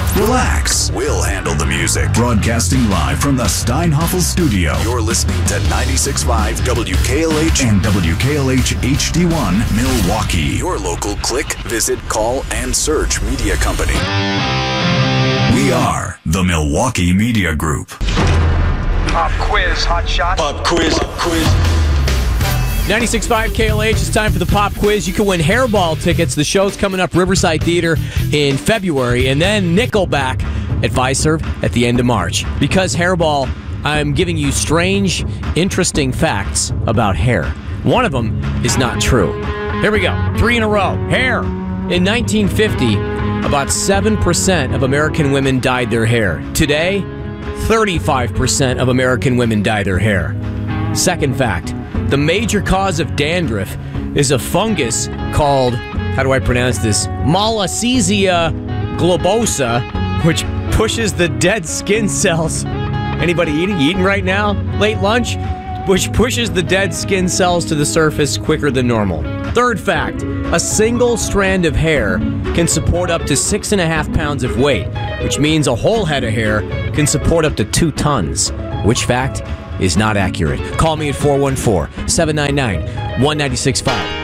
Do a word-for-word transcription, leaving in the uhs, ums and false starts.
Relax. We'll handle the music. Broadcasting live from the Steinhoffel studio. You're listening to ninety-six point five W K L H and W K L H H D one Milwaukee. Your local click, visit, call, and search media company. We are the Milwaukee Media Group. Pop quiz, hot shot. Pop quiz, pop quiz. ninety-six point five K L H, it's time for the pop quiz. You can win Hairball tickets. The show's coming up Riverside Theater in February, and then Nickelback at Fiserv at the end of March. Because Hairball, I'm giving you strange, interesting facts about hair. One of them is not true. Here we go. Three in a row. Hair. In nineteen fifty, about seven percent of American women dyed their hair. Today, thirty-five percent of American women dye their hair. Second fact, the major cause of dandruff is a fungus called, how do I pronounce this? Malassezia globosa, which pushes the dead skin cells. Anybody eating? Eating right now? Late lunch? Which pushes the dead skin cells to the surface quicker than normal. Third fact, a single strand of hair can support up to six and a half pounds of weight, which means a whole head of hair can support up to two tons. Which fact is not accurate? Call me at four one four, seven nine nine, one nine six five.